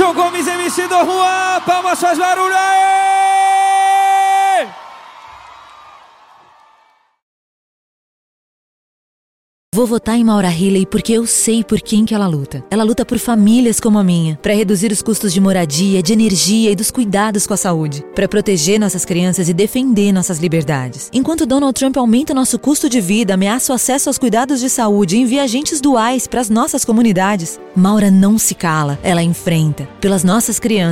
João Gomes, MC Dom Juan, palmas, faz barulho aí! Vou votar em Maura Healey porque eu sei por quem que ela luta. Ela luta por famílias como a minha, para reduzir os custos de moradia, de energia e dos cuidados com a saúde, para proteger nossas crianças e defender nossas liberdades. Enquanto Donald Trump aumenta nosso custo de vida, ameaça o acesso aos cuidados de saúde e envia agentes duais para as nossas comunidades, Maura não se cala, ela enfrenta. Pelas nossas crianças,